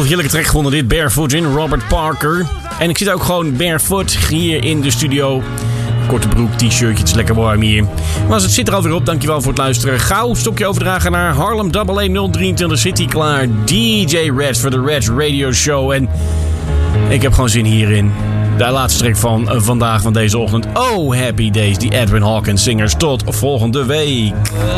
een heerlijke track gevonden dit. Barefoot in Robert Parker. En ik zit ook gewoon barefoot hier in de studio. Korte broek, t-shirtje, het is lekker warm hier. Maar het zit er alweer op, dankjewel voor het luisteren. Gauw stokje overdragen naar Haarlem AA 023 City klaar. DJ Reds voor de Reds Radio Show. En ik heb gewoon zin hierin. De laatste track van vandaag, van deze ochtend. Oh, Happy Days, die Edwin Hawkins Singers. Tot volgende week.